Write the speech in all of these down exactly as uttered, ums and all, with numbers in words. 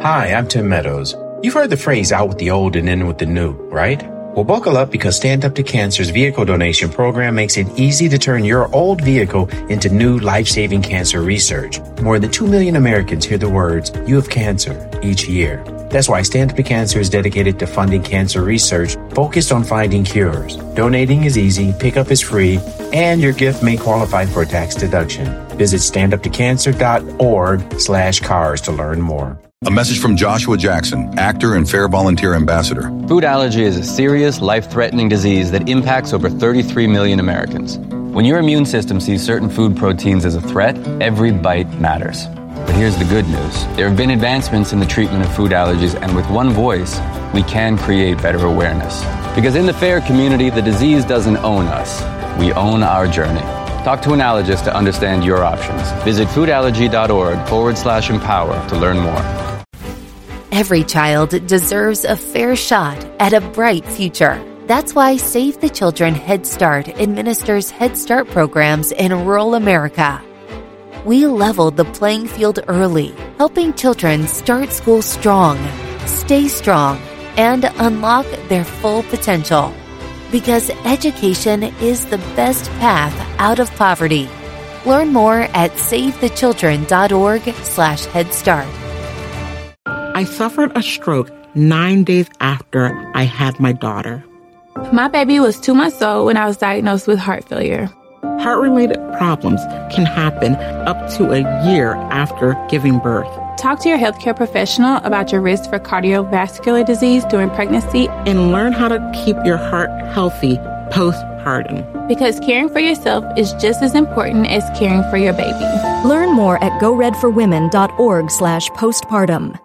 Hi, I'm Tim Meadows. You've heard the phrase out with the old and in with the new, right? Well, buckle up because Stand Up to Cancer's vehicle donation program makes it easy to turn your old vehicle into new life-saving cancer research. More than two million Americans hear the words, "You have cancer," each year. That's why Stand Up to Cancer is dedicated to funding cancer research focused on finding cures. Donating is easy, pickup is free, and your gift may qualify for a tax deduction. Visit standuptocancer.org slash cars to learn more. A message from Joshua Jackson, actor and Fair Volunteer Ambassador. Food allergy is a serious, life-threatening disease that impacts over thirty-three million Americans. When your immune system sees certain food proteins as a threat, every bite matters. But here's the good news. There have been advancements in the treatment of food allergies, and with one voice, we can create better awareness. Because in the FAIR community, the disease doesn't own us. We own our journey. Talk to an allergist to understand your options. Visit foodallergy.org forward slash empower to learn more. Every child deserves a fair shot at a bright future. That's why Save the Children Head Start administers Head Start programs in rural America. We leveled the playing field early, helping children start school strong, stay strong, and unlock their full potential. Because education is the best path out of poverty. Learn more at savethechildren.org slash Head Start. I suffered a stroke nine days after I had my daughter. My baby was two months old when I was diagnosed with heart failure. Heart-related problems can happen up to a year after giving birth. Talk to your healthcare professional about your risk for cardiovascular disease during pregnancy and learn how to keep your heart healthy postpartum. Because caring for yourself is just as important as caring for your baby. Learn more at goredforwomen.org slash postpartum.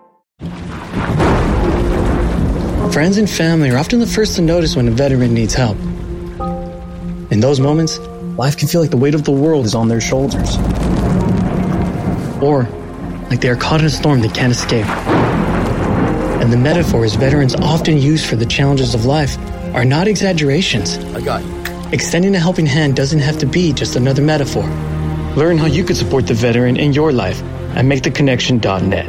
Friends and family are often the first to notice when a veteran needs help. In those moments, life can feel like the weight of the world is on their shoulders. Or like they are caught in a storm they can't escape. And the metaphors veterans often use for the challenges of life are not exaggerations. I got you. Extending a helping hand doesn't have to be just another metaphor. Learn how you could support the veteran in your life at make the connection dot net.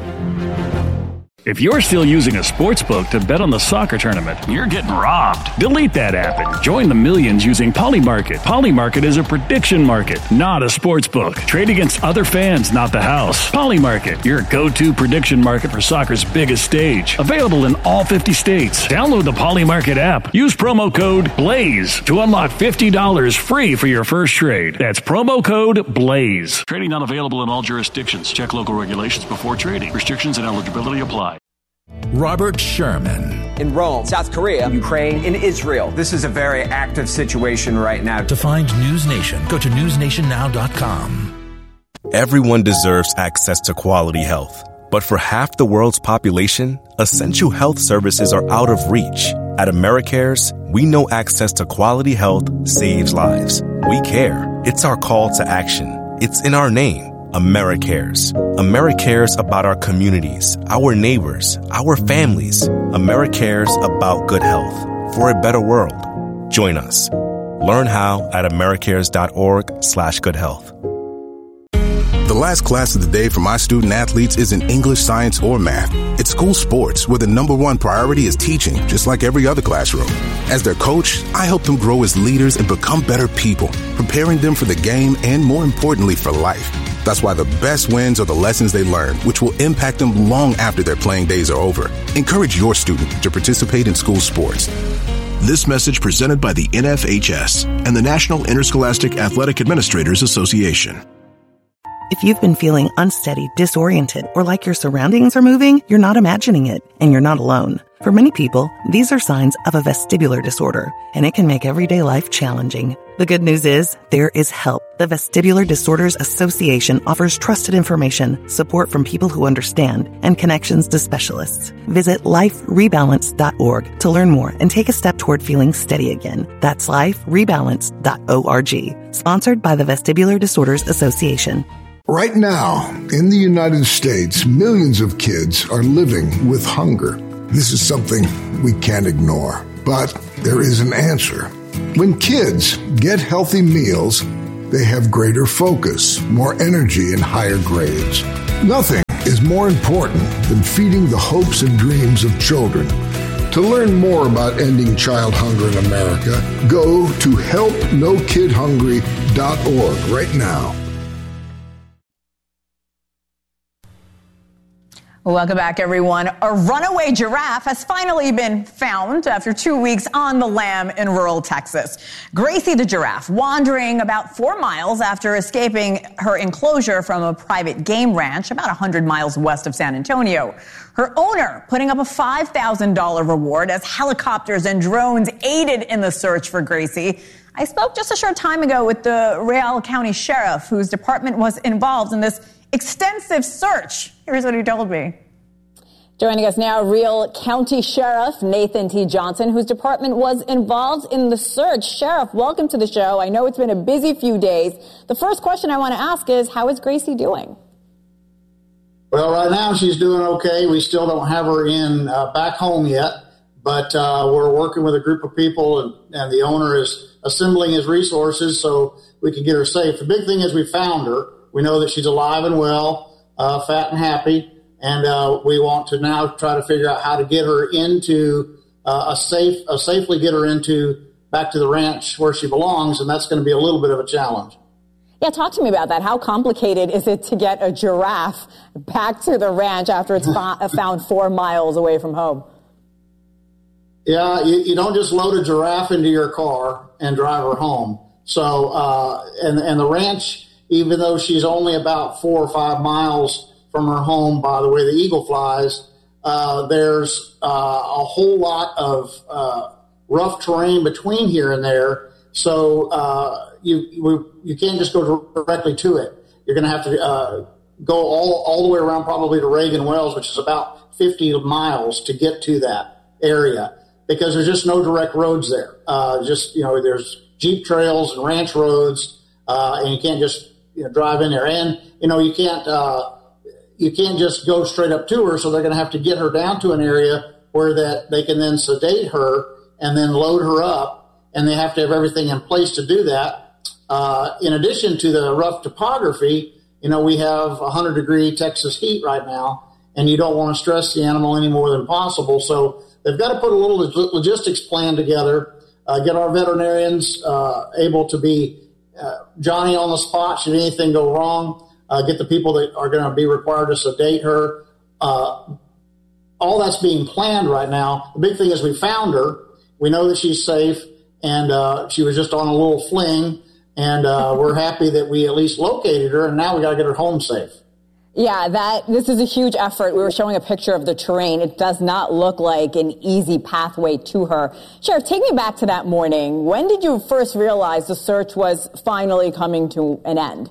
If you're still using a sports book to bet on the soccer tournament, you're getting robbed. Delete that app and join the millions using Polymarket. Polymarket is a prediction market, not a sports book. Trade against other fans, not the house. Polymarket, your go-to prediction market for soccer's biggest stage. Available in all fifty states. Download the Polymarket app. Use promo code BLAZE to unlock fifty dollars free for your first trade. That's promo code BLAZE. Trading not available in all jurisdictions. Check local regulations before trading. Restrictions and eligibility apply. Robert Sherman. In Rome, South Korea, Ukraine, and Israel. This is a very active situation right now. To find News Nation, go to news nation now dot com. Everyone deserves access to quality health. But for half the world's population, essential health services are out of reach. At AmeriCares, we know access to quality health saves lives. We care. It's our call to action. It's in our name. AmeriCares. AmeriCares about our communities, our neighbors, our families. AmeriCares about good health for a better world. Join us. Learn how at americares.org slash good health. The last class of the day for my student athletes isn't English, science, or math. It's school sports, where the number one priority is teaching, just like every other classroom. As their coach, I help them grow as leaders and become better people, preparing them for the game and, more importantly, for life. That's why the best wins are the lessons they learn, which will impact them long after their playing days are over. Encourage your student to participate in school sports. This message presented by the N F H S and the National Interscholastic Athletic Administrators Association. If you've been feeling unsteady, disoriented, or like your surroundings are moving, you're not imagining it, and you're not alone. For many people, these are signs of a vestibular disorder, and it can make everyday life challenging. The good news is, there is help. The Vestibular Disorders Association offers trusted information, support from people who understand, and connections to specialists. Visit life rebalance dot org to learn more and take a step toward feeling steady again. That's life rebalance dot org. Sponsored by the Vestibular Disorders Association. Right now, in the United States, millions of kids are living with hunger. This is something we can't ignore, but there is an answer. When kids get healthy meals, they have greater focus, more energy, and higher grades. Nothing is is more important than feeding the hopes and dreams of children. To learn more about ending child hunger in America, go to help no kid hungry dot org right now. Welcome back, everyone. A runaway giraffe has finally been found after two weeks on the lam in rural Texas. Gracie the giraffe wandering about four miles after escaping her enclosure from a private game ranch about one hundred miles west of San Antonio. Her owner putting up a five thousand dollars reward as helicopters and drones aided in the search for Gracie. I spoke just a short time ago with the Real County Sheriff, whose department was involved in this extensive search. Here's what he told me. Joining us now, Real County Sheriff Nathan T. Johnson, whose department was involved in the search. Sheriff, welcome to the show. I know it's been a busy few days. The first question I want to ask is, how is Gracie doing? Well, right now she's doing okay. We still don't have her in uh, back home yet, but uh, we're working with a group of people, and, and the owner is assembling his resources so we can get her safe. The big thing is we found her. We know that she's alive and well, uh, fat and happy, and uh, we want to now try to figure out how to get her into uh, a safe, uh, safely get her into back to the ranch where she belongs, and that's going to be a little bit of a challenge. Yeah, talk to me about that. How complicated is it to get a giraffe back to the ranch after it's found four miles away from home? Yeah, you, you don't just load a giraffe into your car and drive her home. So, uh, and, and the ranch, even though she's only about four or five miles from her home by the way the eagle flies, uh, there's uh, a whole lot of uh, rough terrain between here and there. So uh, you, you you can't just go directly to it. You're going to have to uh, go all all the way around, probably to Reagan Wells, which is about fifty miles to get to that area, because there's just no direct roads there. Uh, just, you know, there's Jeep trails and ranch roads, uh, and you can't just you know, drive in there. And, you know, you can't, uh, you can't just go straight up to her. So they're going to have to get her down to an area where that they can then sedate her and then load her up. And they have to have everything in place to do that. Uh, in addition to the rough topography, you know, we have one hundred degree Texas heat right now, and you don't want to stress the animal any more than possible. So they've got to put a little logistics plan together, uh, get our veterinarians uh, able to be Uh, Johnny on the spot should anything go wrong, uh, get the people that are going to be required to sedate her. Uh, all that's being planned right now. The big thing is we found her. We know that she's safe, and uh, she was just on a little fling, and uh, we're happy that we at least located her, and now we got to get her home safe. Yeah, that this is a huge effort. We were showing a picture of the terrain. It does not look like an easy pathway to her. Sheriff, take me back to that morning. When did you first realize the search was finally coming to an end?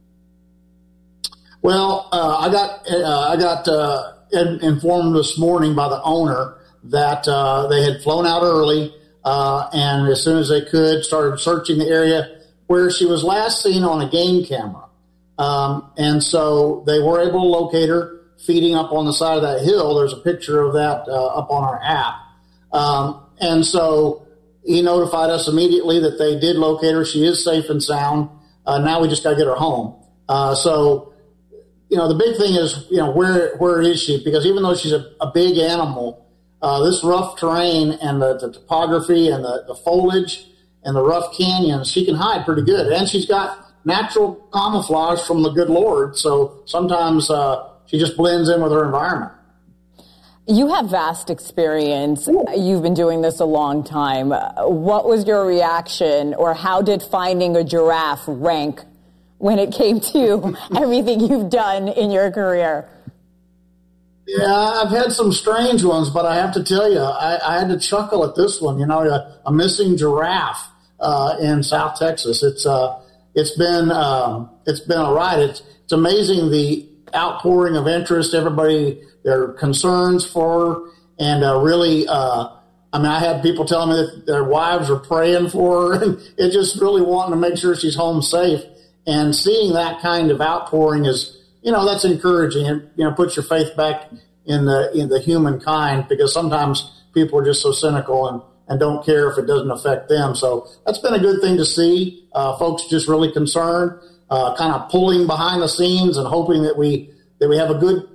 Well, uh, I got uh, I got uh, informed this morning by the owner that uh, they had flown out early, uh, and as soon as they could, started searching the area where she was last seen on a game camera. Um, and so they were able to locate her feeding up on the side of that hill. There's a picture of that uh, up on our app. Um, and so he notified us immediately that they did locate her. She is safe and sound. Uh, now we just got to get her home. Uh, so, you know, the big thing is, you know, where where is she? Because even though she's a, a big animal, uh, this rough terrain and the, the topography and the, the foliage and the rough canyons, she can hide pretty good. And she's got natural camouflage from the good Lord, so sometimes uh, she just blends in with her environment. You have vast experience. You've been doing this a long time. What was your reaction, or how did finding a giraffe rank when it came to everything you've done in your career? Yeah, I've had some strange ones, but I have to tell you, I, I had to chuckle at this one. You know, a, a missing giraffe uh, in South Texas. It's uh, It's been um, it's been a ride. It's it's amazing the outpouring of interest. Everybody, their concerns for her, and uh, really, uh, I mean, I had people telling me that their wives are praying for her, and it just really wanting to make sure she's home safe. And seeing that kind of outpouring is, you know, that's encouraging. It, you know, puts your faith back in the in the humankind, because sometimes people are just so cynical and. and don't care if it doesn't affect them. So that's been a good thing to see. Uh, folks just really concerned, uh, kind of pulling behind the scenes and hoping that we that we have a good